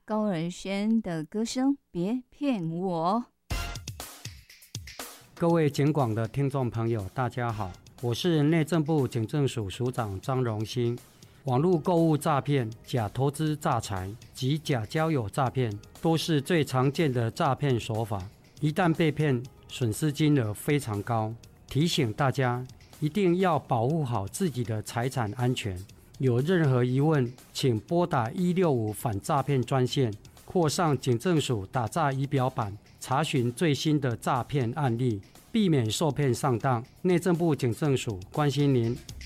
高尔宣的歌声《别骗我》。 各位警广的听众朋友，大家好，我是内政部警政署署长张荣兴。网络购物诈骗、假投资诈财及假交友诈骗都是最常见的诈骗手法，一旦被骗，损失金额非常高。提醒大家一定要保护好自己的财产安全。有任何疑问，请拨打165反诈骗专线，或上警政署打诈仪表板查询最新的诈骗案例，避免受骗上当。内政部警政署关心您。